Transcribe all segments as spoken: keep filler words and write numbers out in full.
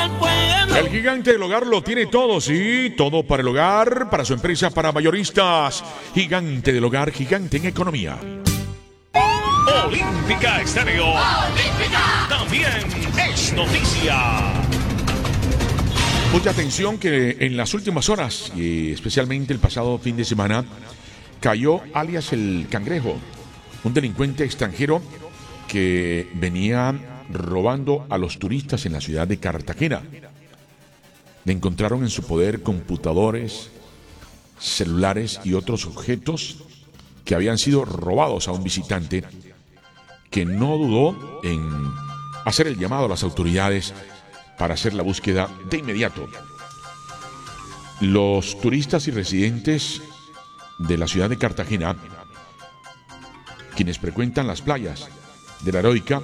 el pueblo. El gigante del hogar lo tiene todo, sí, todo para el hogar, para su empresa, para mayoristas. Gigante del hogar, gigante en economía. Olímpica Estéreo. Olímpica. También es noticia. Mucha atención que en las últimas horas, y especialmente el pasado fin de semana, cayó alias el Cangrejo, un delincuente extranjero que venía robando a los turistas en la ciudad de Cartagena. Le encontraron en su poder computadores, celulares y otros objetos que habían sido robados a un visitante que no dudó en hacer el llamado a las autoridades para hacer la búsqueda de inmediato. Los turistas y residentes de la ciudad de Cartagena, quienes frecuentan las playas de la Heroica,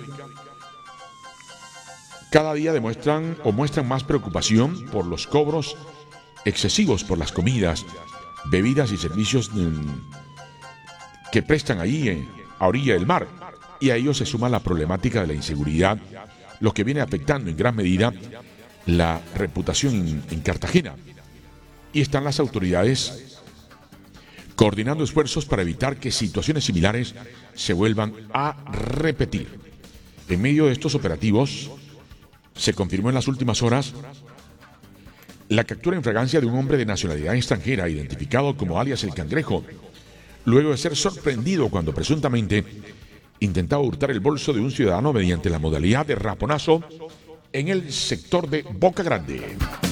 cada día demuestran o muestran más preocupación por los cobros excesivos por las comidas, bebidas y servicios que prestan ahí a orilla del mar. Y a ello se suma la problemática de la inseguridad, lo que viene afectando en gran medida la reputación en, en Cartagena. Y están las autoridades coordinando esfuerzos para evitar que situaciones similares se vuelvan a repetir. En medio de estos operativos, se confirmó en las últimas horas la captura en fragancia de un hombre de nacionalidad extranjera identificado como alias el Cangrejo, luego de ser sorprendido cuando presuntamente intentaba hurtar el bolso de un ciudadano mediante la modalidad de raponazo en el sector de Boca Grande.